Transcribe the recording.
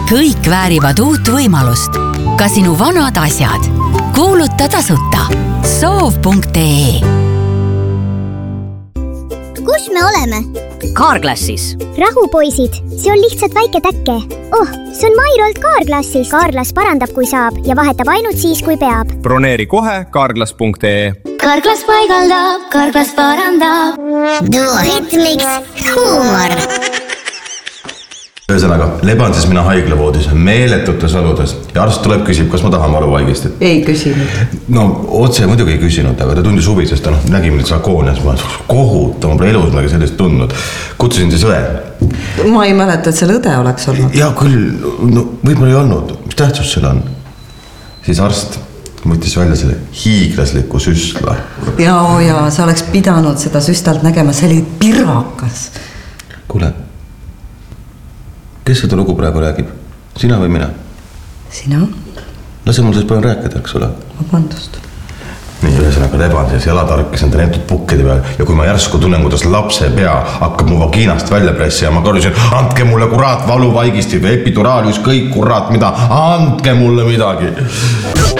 Kõik väärivad uut võimalust. Ka sinu vanad asjad. Kuuluta tasuta. Soov.ee. Kus me oleme? Carglassis. Rahupoisid, see on lihtsalt väike täkke. See on Mairolt Carglassis. Carglass parandab, kui saab ja vahetab ainult siis, kui peab. Broneeri kohe Carglass.ee. Carglass paigaldab, Carglass parandab. Duo hitmix huumor. Ühesõnaga, leban siis mina haiglavoodis meeletutes valudes ja arst tuleb küsib, kas ma tahan valuvaigistit. Ei küsinud. No otse muidugi ei küsinud, aga ta tundis huvi, sest ta nägi mind seal koonias. Ma kohuta, ma pole elus midagi sellist tundnud. Kutsusin siis õe. Ma ei mäleta, et seal õde oleks olnud. Ja küll, no võib-olla ei olnud. Mis tähtsus seal on? Siis arst võttis välja selle hiiglasliku süstla. Ja sa oleks pidanud seda süstalt nägema, see oli pirakas. Kuule, kes seda lugu praegu räägib? Sina või mina? Sina? Lase mul siis palju rääkida, eks ole? Vabandust. Nii, ühesõnaga leban siis jalad harkisin ta neetud pukkide peal ja kui ma järsku tunnen, kuidas lapse pea hakkab mu vagiinast välja pressi ja ma korrusin, andke mulle kurat valuvaigisti või epiduraalius, kõik kurat mida, andke mulle midagi.